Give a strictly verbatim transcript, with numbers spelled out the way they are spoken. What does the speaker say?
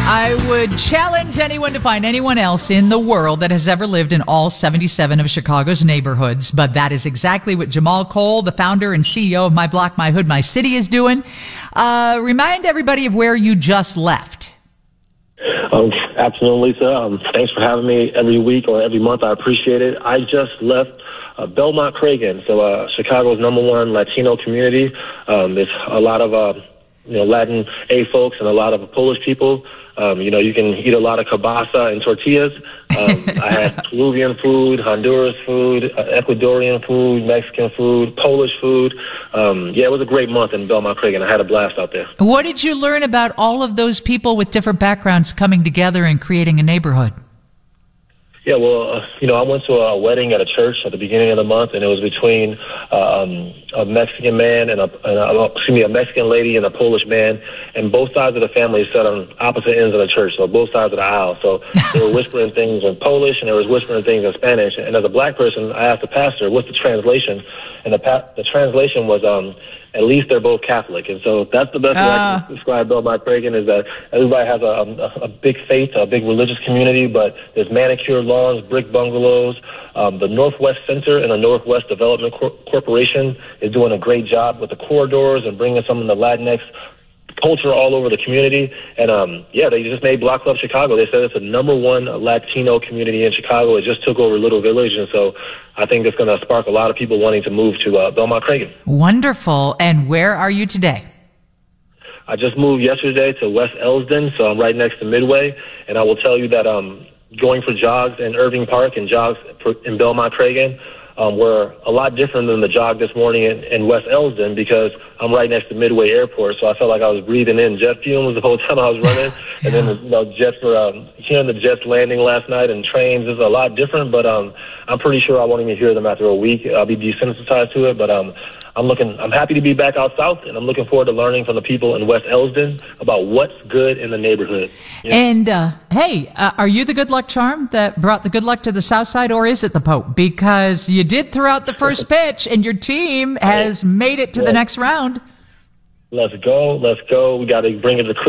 I would challenge anyone to find anyone else in the world that has ever lived in all seventy-seven of Chicago's neighborhoods. But that is exactly what Jamal Cole, the founder and C E O of My Block, My Hood, My City, is doing. Uh, remind everybody of where you just left. Um, absolutely, Lisa. Um, thanks for having me every week or every month. I appreciate it. I just left uh, Belmont Cragen, so uh, Chicago's number one Latino community. Um, there's a lot of uh, you know Latin A folks and a lot of Polish people. Um, you know, you can eat a lot of kielbasa and tortillas. Um, I had Peruvian food, Honduras food, uh, Ecuadorian food, Mexican food, Polish food. Um, yeah, it was a great month in Belmont Cragen. I had a blast out there. What did you learn about all of those people with different backgrounds coming together and creating a neighborhood? Yeah, well, uh, you know, I went to a wedding at a church at the beginning of the month, and it was between um, a Mexican man and a, and a, excuse me, a Mexican lady and a Polish man, and both sides of the family sat on opposite ends of the church, so both sides of the aisle. So they were whispering things in Polish, and they were whispering things in Spanish. And as a black person, I asked the pastor, "What's the translation?" And the pa- the translation was, um, "At least they're both Catholic." And so that's the best way uh. I can describe Belmont Cragen, is that everybody has a, a, a big faith, a big religious community, but there's manicured lawns, brick bungalows. Um, the Northwest Center and the Northwest Development Cor- Corporation is doing a great job with the corridors and bringing some of the Latinx culture all over the community. And um, yeah, they just made Block Club Chicago. They said it's the number one Latino community in Chicago. It just took over Little Village. And so I think it's going to spark a lot of people wanting to move to uh, Belmont Cragen. Wonderful. And where are you today? I just moved yesterday to West Elsden, so I'm right next to Midway. And I will tell you that um, going for jogs in Irving Park and jogs in Belmont Cragen Um, were a lot different than the jog this morning in, in West Elsden, because I'm right next to Midway Airport, so I felt like I was breathing in jet fumes the whole time I was running. And then, you know, jets were um, hearing the jets landing last night, and trains is a lot different. But um, I'm pretty sure I won't even hear them after a week. I'll be desensitized to it. But um, I'm looking. I'm happy to be back out south, and I'm looking forward to learning from the people in West Elsden about what's good in the neighborhood. You know? And uh, hey, uh, are you the good luck charm that brought the good luck to the south side, or is it the Pope? Because you did throw out the first pitch, and your team has made it to the next round. Let's go. Let's go. We got to bring it to